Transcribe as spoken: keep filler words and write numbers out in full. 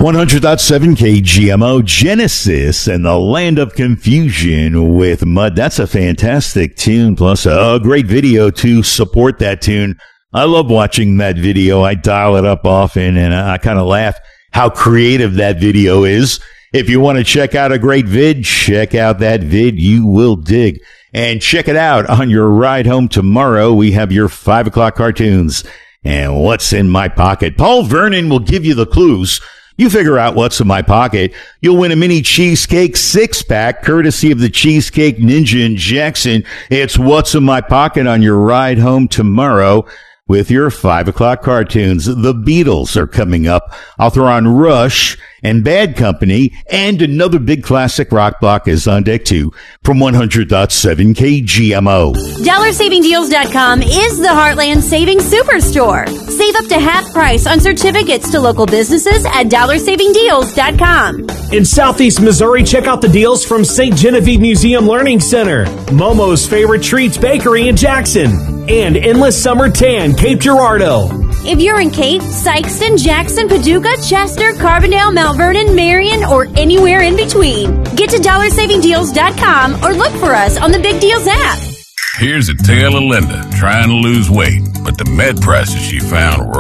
one hundred point seven K G M O, Genesis and the Land of Confusion with Mud. That's a fantastic tune, plus a great video to support that tune. I love watching that video. I dial it up often, and I kind of laugh how creative that video is. If you want to check out a great vid, check out that vid. You will dig. And check it out on your ride home tomorrow. We have your five o'clock cartoons. And what's in my pocket? Paul Vernon will give you the clues. You figure out what's in my pocket. You'll win a mini cheesecake six-pack, courtesy of the Cheesecake Ninja in Jackson. It's What's in My Pocket on your ride home tomorrow with your five o'clock cartoons. The Beatles are coming up. I'll throw on Rush and Bad Company, and another big classic rock block is on deck too from one hundred point seven K G M O. Dollar Saving Deals dot com is the Heartland Savings Superstore. Save up to half price on certificates to local businesses at Dollar Saving Deals dot com. In Southeast Missouri, check out the deals from Saint Genevieve Museum Learning Center, Momo's Favorite Treats Bakery in Jackson, and Endless Summer Tan, Cape Girardeau. If you're in Cape, Sykeston, Jackson, Paducah, Chester, Carbondale, Mount Vernon, Marion, or anywhere in between, get to Dollar Saving Deals dot com or look for us on the Big Deals app. Here's a tale of Linda trying to lose weight, but the med prices she found were